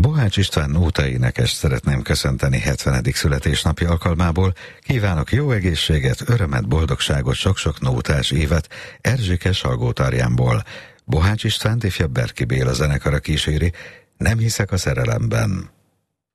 Bohács István nóta énekest szeretném köszönteni 70. születésnapja alkalmából. Kívánok jó egészséget, örömet, boldogságot, sok-sok nótás évet Erzsike Salgótarjánból. Bohács Istvánt ifjabb Berki Béla zenekara kíséri, Nem hiszek a szerelemben.